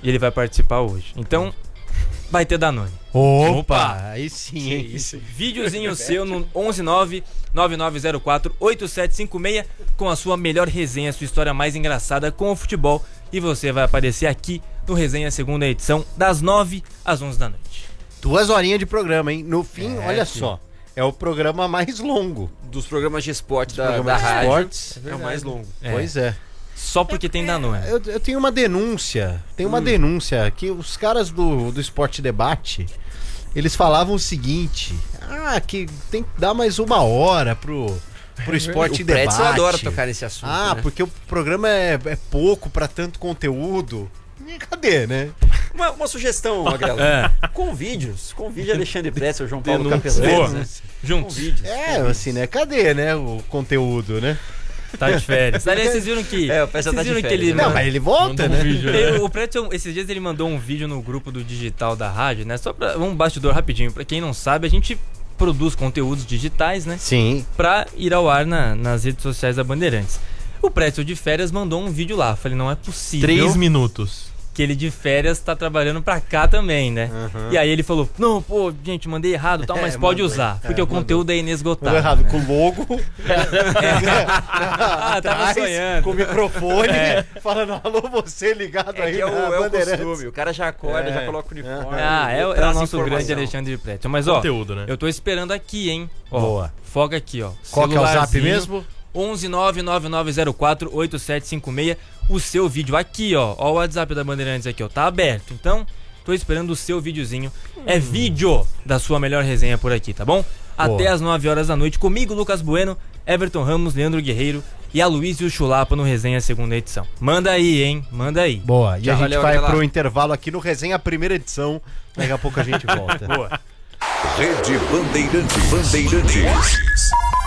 e ele vai participar hoje. Então, vai ter Danone. Opa! Aí sim, hein? Isso. Videozinho seu no 11999048756 com a sua melhor resenha, a sua história mais engraçada com o futebol. E você vai aparecer aqui no Resenha Segunda Edição, das 9 às 11 da noite. 2 horinhas de programa, hein? No fim, olha só, é o programa mais longo. Dos programas de esporte da rádio. Esportes, é o mais longo. Pois é. Só porque tem Danone. Eu tenho uma denúncia. Denúncia que os caras do Esporte Debate, eles falavam o seguinte: que tem que dar mais 1 hora pro Esporte Debate. O Prédio adora tocar nesse assunto. Né? Porque o programa é pouco pra tanto conteúdo. E cadê, né? Uma sugestão, Magrelo. Convide Alexandre Pretzel, João Paulo Denúncia. Capelães, né? Juntos. Assim, né? Cadê, né? O conteúdo, né? Tá de férias. Aliás, vocês viram que... o Pretzel tá de férias. Não, mas ele volta, né? O Pretzel, esses dias ele mandou um vídeo no grupo do digital da rádio, né? Só pra um bastidor rapidinho. Pra quem não sabe, a gente produz conteúdos digitais, né? Sim. Pra ir ao ar nas redes sociais da Bandeirantes. O Pretzel de férias mandou um vídeo lá. Falei, não é possível. 3 minutos. Que ele de férias tá trabalhando pra cá também, né? E aí ele falou, não, pô, gente, mandei errado e tal, mas pode usar. Porque o conteúdo é inesgotável. Errado, né? com o logo. Tava sonhando. Com o microfone, falando, alô, você ligado aí que na o Bandeirantes. costume. O cara já acorda, já coloca o uniforme. É o nosso grande Alexandre Pretzel. Mas, conteúdo, né? Eu tô esperando aqui, hein? Boa. Foca aqui, ó. Qual que é o zap mesmo? 11999048756. O seu vídeo aqui, ó. Ó o WhatsApp da Bandeirantes aqui, ó. Tá aberto. Então, tô esperando o seu videozinho. É vídeo da sua melhor resenha por aqui, tá bom? Até às 9 horas da noite. Comigo, Lucas Bueno, Everton Ramos, Leandro Guerreiro e Aloysio Chulapa no Resenha Segunda Edição. Manda aí, hein? Manda aí. Boa. E a gente vai aquela... pro intervalo aqui no Resenha Primeira Edição. Daqui a pouco a gente volta. Boa. Rede Bandeirantes.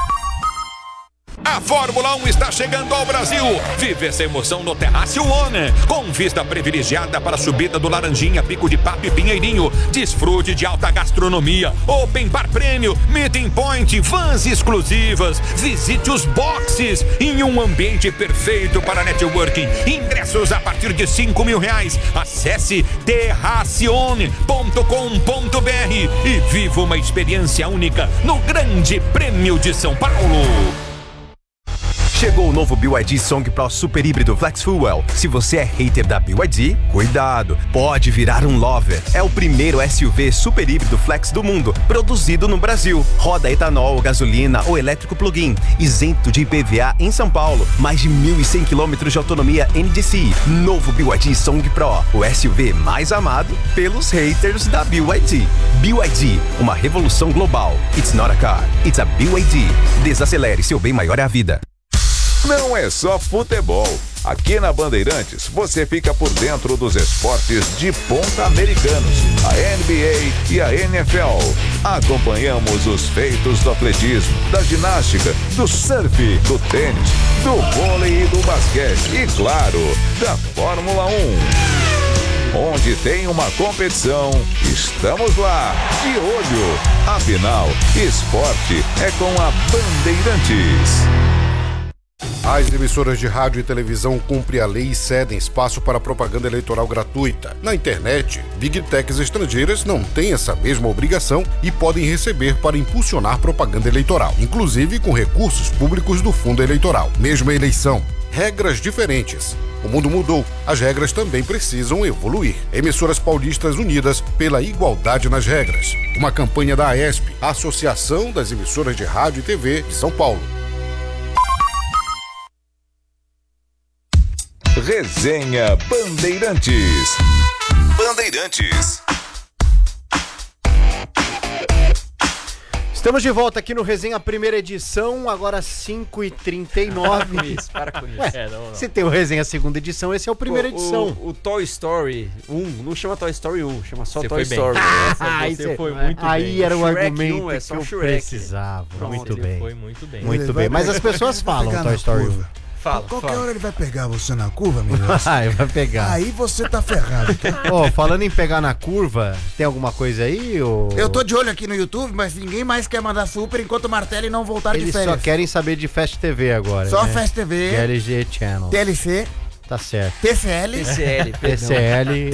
A Fórmula 1 está chegando ao Brasil. Vive essa emoção no Terraço One, com vista privilegiada para a subida do Laranjinha, Pico de Papo e Pinheirinho. Desfrute de alta gastronomia, Open Bar Prêmio, Meeting Point, vans exclusivas. Visite os boxes em um ambiente perfeito para networking. Ingressos a partir de R$5.000. Acesse terracione.com.br e viva uma experiência única no Grande Prêmio de São Paulo. Chegou o novo BYD Song Pro Super Híbrido Flex Fuel. Se você é hater da BYD, cuidado, pode virar um lover. É o primeiro SUV super híbrido flex do mundo, produzido no Brasil. Roda etanol, gasolina ou elétrico plug-in, isento de IPVA em São Paulo. Mais de 1.100 km de autonomia NDCi. Novo BYD Song Pro, o SUV mais amado pelos haters da BYD. BYD, uma revolução global. It's not a car, it's a BYD. Desacelere, seu bem maior é a vida. Não é só futebol. Aqui na Bandeirantes, você fica por dentro dos esportes de ponta americanos, a NBA e a NFL. Acompanhamos os feitos do atletismo, da ginástica, do surf, do tênis, do vôlei e do basquete e, claro, da Fórmula 1. Onde tem uma competição, estamos lá, de olho. Afinal, esporte é com a Bandeirantes. As emissoras de rádio e televisão cumprem a lei e cedem espaço para propaganda eleitoral gratuita. Na internet, Big Techs estrangeiras não têm essa mesma obrigação e podem receber para impulsionar propaganda eleitoral, inclusive com recursos públicos do fundo eleitoral. Mesma eleição, regras diferentes. O mundo mudou, as regras também precisam evoluir. Emissoras paulistas unidas pela igualdade nas regras. Uma campanha da AESP, a Associação das Emissoras de Rádio e TV de São Paulo. Resenha Bandeirantes. Estamos de volta aqui no Resenha Primeira Edição, agora 5h39. Para com isso. Se tem o Resenha Segunda Edição, esse é o Primeira Edição. O Toy Story 1, não chama Toy Story 1, chama só Você Toy foi bem. Story. Você foi muito bem. Aí era o Shrek argumento 1 é só que eu Shrek. precisava. Muito bem. Foi muito bem. Muito bem, mas as pessoas falam Toy Story 1. Qualquer hora ele vai pegar você na curva, amigo. Vai pegar. Aí você tá ferrado. Falando em pegar na curva, tem alguma coisa aí? Ou... Eu tô de olho aqui no YouTube, mas ninguém mais quer mandar super enquanto o Martelli não voltar de Eles férias. só querem saber de Fast TV agora. Só né? Fast TV, GLG Channel. TLC, Tá certo. TCL. TCL. TCL.